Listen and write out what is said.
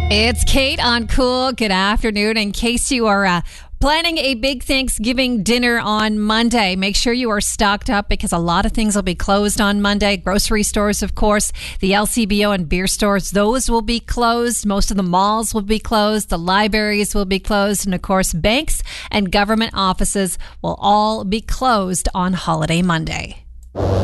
It's Kate on Cool. Good afternoon. In case you are planning a big Thanksgiving dinner on Monday, make sure you are stocked up because a lot of things will be closed on Monday. Grocery stores, of course, the LCBO and beer stores, those will be closed. Most of the malls will be closed. The libraries will be closed. And, of course, banks and government offices will all be closed on holiday Monday.